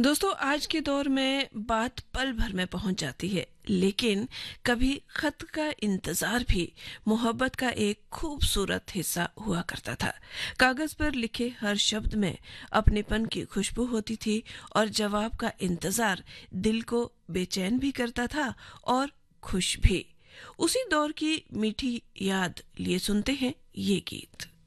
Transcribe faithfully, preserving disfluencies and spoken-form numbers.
दोस्तों, आज के दौर में बात पल भर में पहुंच जाती है, लेकिन कभी खत का इंतजार भी मोहब्बत का एक खूबसूरत हिस्सा हुआ करता था। कागज पर लिखे हर शब्द में अपनेपन की खुशबू होती थी और जवाब का इंतजार दिल को बेचैन भी करता था और खुश भी। उसी दौर की मीठी याद लिए सुनते हैं ये गीत।